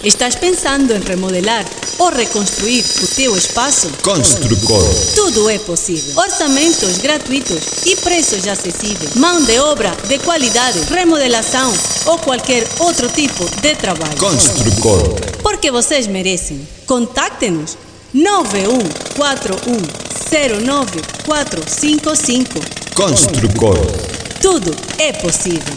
Estás pensando em remodelar ou reconstruir o teu espaço? Construcor. Tudo é possível. Orçamentos gratuitos e preços acessíveis. Mão de obra de qualidade, remodelação ou qualquer outro tipo de trabalho. Construcor. Porque vocês merecem. Contacte-nos 9141094555. Construcor. Tudo é possível.